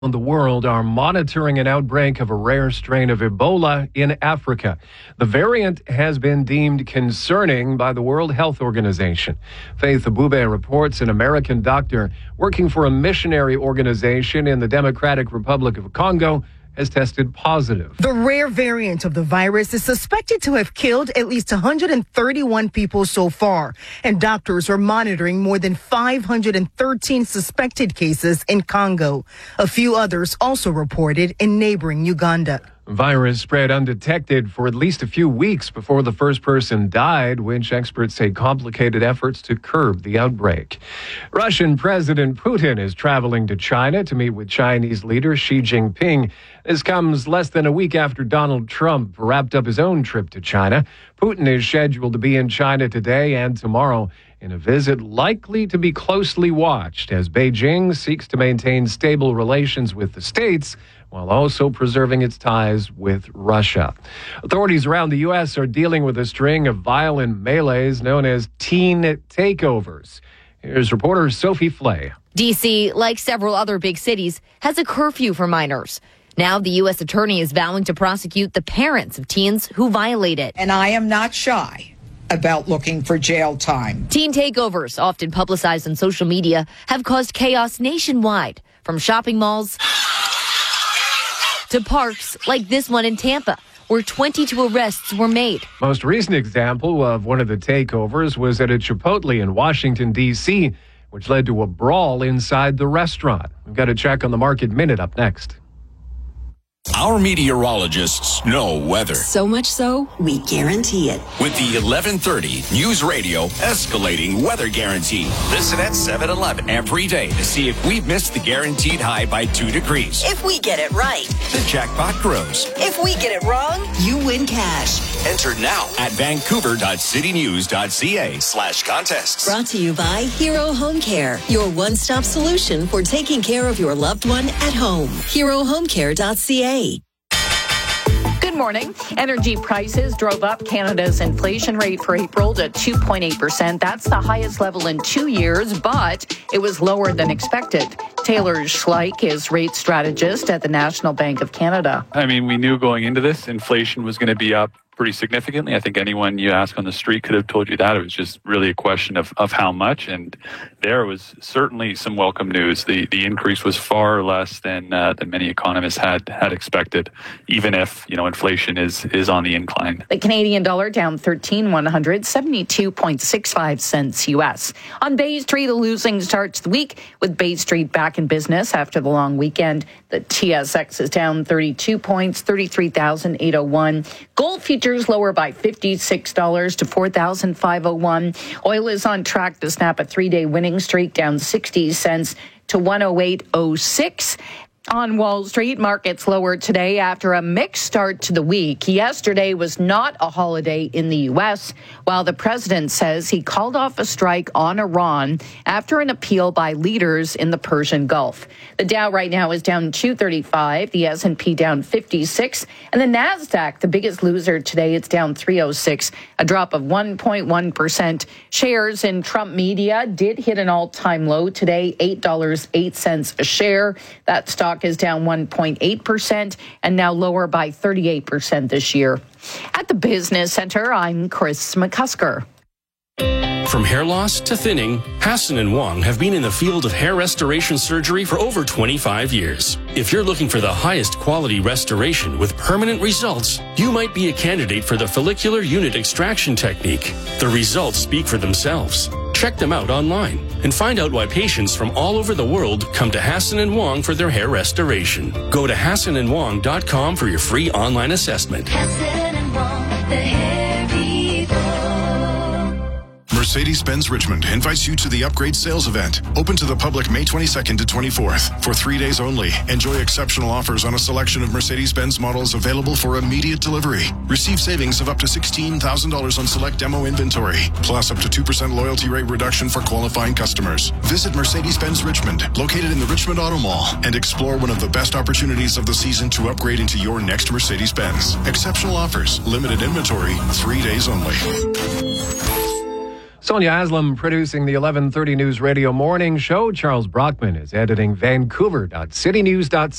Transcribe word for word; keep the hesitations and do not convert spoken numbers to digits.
The world are monitoring an outbreak of a rare strain of Ebola in Africa. The variant has been deemed concerning by the World Health Organization. Faith Abube reports an American doctor working for a missionary organization in the Democratic Republic of Congo has tested positive. The rare variant of the virus is suspected to have killed at least one hundred thirty-one people so far, and doctors are monitoring more than five hundred thirteen suspected cases in Congo. A few others also reported in neighboring Uganda. Virus spread undetected for at least a few weeks before the first person died, which experts say complicated efforts to curb the outbreak. Russian President Putin is traveling to China to meet with Chinese leader Xi Jinping. This comes less than a week after Donald Trump wrapped up his own trip to China. Putin is scheduled to be in China today and tomorrow in a visit likely to be closely watched as Beijing seeks to maintain stable relations with the states while also preserving its ties with Russia. Authorities around the U S are dealing with a string of violent melees known as teen takeovers. Here's reporter Sophie Flay. D C, like several other big cities, has a curfew for minors. Now the U S attorney is vowing to prosecute the parents of teens who violate it. And I am not shy about looking for jail time. Teen takeovers, often publicized on social media, have caused chaos nationwide, from shopping malls to parks like this one in Tampa, where twenty-two arrests were made. Most recent example of one of the takeovers was at a Chipotle in Washington, D C, which led to a brawl inside the restaurant. We've got a check on the Market Minute up next. Our meteorologists know weather. So much so, we guarantee it. With the eleven thirty News Radio Escalating Weather Guarantee. Listen at seven eleven every day to see if we've missed the guaranteed high by two degrees. If we get it right, the jackpot grows. If we get it wrong, you win cash. Enter now at vancouver.citynews.ca slash contests. Brought to you by Hero Home Care, your one-stop solution for taking care of your loved one at home. hero home care dot c a. Good morning. Energy prices drove up Canada's inflation rate for April to two point eight percent. That's the highest level in two years, but it was lower than expected. Taylor Schleich is rate strategist at the National Bank of Canada. I mean, we knew going into this, inflation was going to be up pretty significantly. I think anyone you ask on the street could have told you that. It was just really a question of, of how much, and there was certainly some welcome news. The the increase was far less than uh, than many economists had had expected, even if, you know, inflation is is on the incline. The Canadian dollar down thirteen one hundred seventy-two point six five cents U S. On Bay Street, a losing start to the week with Bay Street back in business after the long weekend. The T S X is down thirty-two points, thirty-three thousand eight hundred one. Gold futures lower by fifty-six dollars to four thousand five hundred one. Oil is on track to snap a three-day winning streak, down sixty cents to one oh eight oh six. On Wall Street, markets lower today after a mixed start to the week. Yesterday was not a holiday in the U S, while the president says he called off a strike on Iran after an appeal by leaders in the Persian Gulf. The Dow right now is down two thirty-five, the S and P down fifty-six, and the Nasdaq, the biggest loser today, it's down three oh six, a drop of one point one percent. Shares in Trump Media did hit an all-time low today, eight dollars and eight cents a share. That stock is down one point eight percent and now lower by thirty-eight percent this year. At the Business Center, I'm Chris McCusker. From hair loss to thinning, Hassan and Wong have been in the field of hair restoration surgery for over twenty-five years. If you're looking for the highest quality restoration with permanent results, you might be a candidate for the follicular unit extraction technique. The results speak for themselves. Check them out online and find out why patients from all over the world come to Hassan and Wong for their hair restoration. Go to hassan and wong dot com for your free online assessment. Hassan and Wong, the hair people. Mercedes-Benz Richmond invites you to the Upgrade Sales Event, open to the public May twenty-second to twenty-fourth. For three days only, enjoy exceptional offers on a selection of Mercedes-Benz models available for immediate delivery. Receive savings of up to sixteen thousand dollars on select demo inventory, plus up to two percent loyalty rate reduction for qualifying customers. Visit Mercedes-Benz Richmond, located in the Richmond Auto Mall, and explore one of the best opportunities of the season to upgrade into your next Mercedes-Benz. Exceptional offers, limited inventory, three days only. Sonia Aslam producing the eleven thirty News Radio Morning Show. Charles Brockman is editing Vancouver dot city news dot